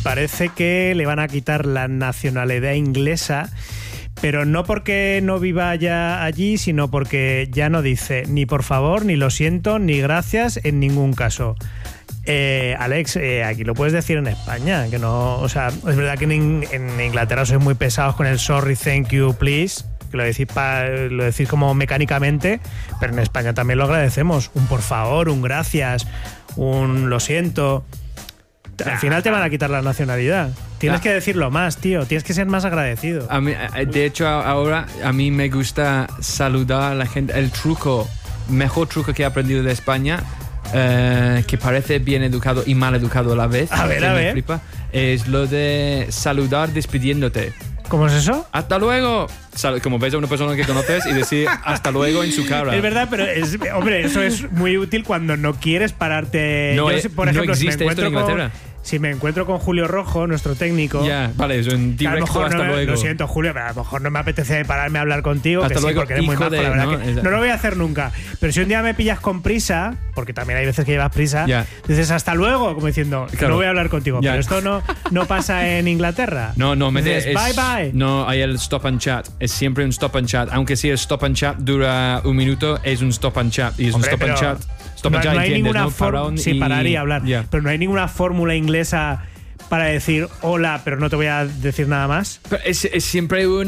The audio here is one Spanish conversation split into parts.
me parece que le van a quitar la nacionalidad inglesa, pero no porque no viva ya allí, sino porque ya no dice ni por favor, ni lo siento, ni gracias en ningún caso. Alex, aquí lo puedes decir en España, que no, o sea, es verdad que en Inglaterra sois muy pesados con el sorry, thank you, please, que lo decís como mecánicamente, pero en España también lo agradecemos. Un por favor, un gracias, un lo siento. Al final te van a quitar la nacionalidad. Tienes que decirlo más, tío. Tienes que ser más agradecido. A mí, de hecho, ahora a mí me gusta saludar a la gente. El mejor truco que he aprendido de España, que parece bien educado y mal educado a la vez. A ver. Flipa, es lo de saludar despidiéndote. ¿Cómo es eso? ¡Hasta luego! Como ves a una persona que conoces y decir hasta luego en su cara. Es verdad, pero hombre, eso es muy útil cuando no quieres pararte. No, yo, por ejemplo, no existe esto en Inglaterra. Si me encuentro con Julio Rojo, nuestro técnico. Ya, vale, es un directo hasta luego. Lo siento, Julio, pero a lo mejor no me apetece pararme a hablar contigo. Hasta que luego, sí, porque eres muy majo, la verdad ¿no? que no lo voy a hacer nunca. Pero si un día me pillas con prisa, porque también hay veces que llevas prisa, dices hasta luego, como diciendo, no voy a hablar contigo. Pero esto no pasa en Inglaterra. No, dices, bye bye. No, hay el stop and chat. Es siempre un stop and chat. Aunque si el stop and chat dura un minuto, es un stop and chat. Y es un stop and chat. No hay ninguna fórmula. Sí, parar y hablar. Pero no hay ninguna fórmula inglesa para decir hola, pero no te voy a decir nada más. Es siempre un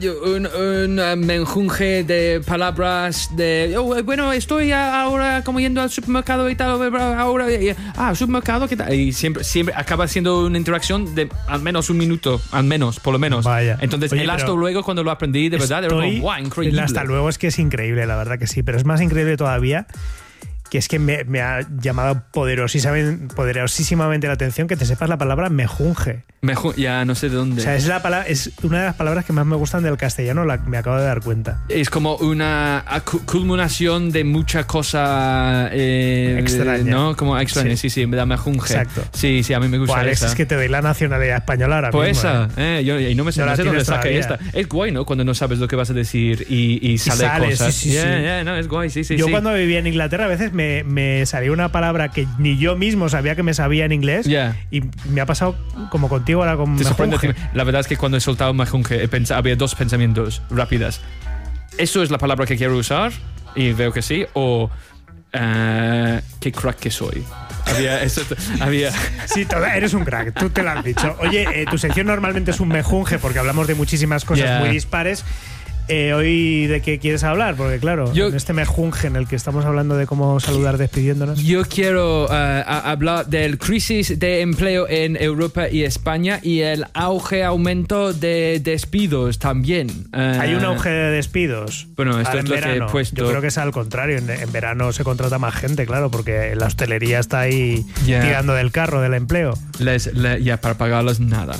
menjunje de palabras de bueno, estoy ahora como yendo al supermercado y tal, ahora supermercado, ¿qué tal? Y siempre acaba siendo una interacción de al menos un minuto, por lo menos. Vaya. Entonces, el hasta luego, cuando lo aprendí, de verdad, era como, ¡guau, increíble! El hasta luego es que es increíble, la verdad que sí, pero es más increíble todavía que es que me ha llamado poderosísimamente la atención que te sepas la palabra mejunje. Ya no sé de dónde. O sea, es una de las palabras que más me gustan del castellano, me acabo de dar cuenta. Es como una culminación de mucha cosa extraña. ¿no? Como extraña, sí, me da mejunje. Exacto. Sí, a mí me gusta esa. Es que te doy la nacionalidad española ahora pues mismo. Yo no me sé, no sé dónde saqué esta. Es guay, ¿no? Cuando no sabes lo que vas a decir y sale cosas. Sí. No, es guay, sí. Yo cuando vivía en Inglaterra a veces me salía una palabra que ni yo mismo sabía que me sabía en inglés y me ha pasado como contigo ahora con mejunje. La verdad es que cuando he soltado mejunje había dos pensamientos rápidas. ¿Eso es la palabra que quiero usar? Y veo que sí. O qué crack que soy. Había Sí, eres un crack, tú te lo has dicho. Oye, tu sección normalmente es un mejunje porque hablamos de muchísimas cosas muy dispares. Hoy, ¿de qué quieres hablar? Porque claro, en este mejunje en el que estamos hablando de cómo saludar despidiéndonos. Yo quiero hablar del crisis de empleo en Europa y España y el aumento de despidos también. ¿Hay un auge de despidos? Bueno, esto es lo que he puesto. Yo creo que es al contrario. En verano se contrata más gente, claro, porque la hostelería está ahí tirando del carro del empleo. Ya para pagarlos nada.